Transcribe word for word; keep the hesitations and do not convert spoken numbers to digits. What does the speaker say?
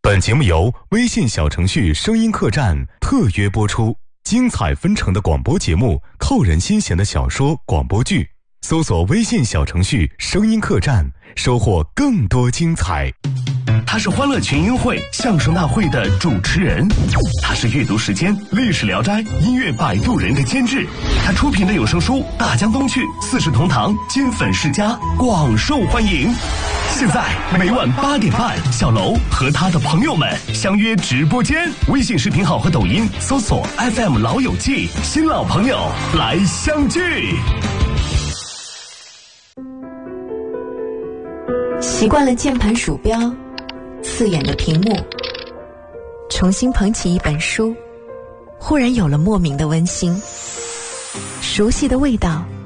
本节目由微信小程序声音客栈特约播出，精彩纷呈的广播节目，扣人心弦的小说广播剧，搜索微信小程序声音客栈，收获更多精彩。 他是欢乐群英会相声大会的主持人，他是阅读时间历史聊斋音乐摆渡人的监制，他出品的有声书《大江东去》四世同堂金粉世家广受欢迎。现在每晚八点半，小楼和他的朋友们相约直播间，微信视频号和抖音搜索 F M 老友记，新老朋友来相聚。 习惯了键盘鼠标刺眼的屏幕，重新捧起一本书，忽然有了莫名的温馨，熟悉的味道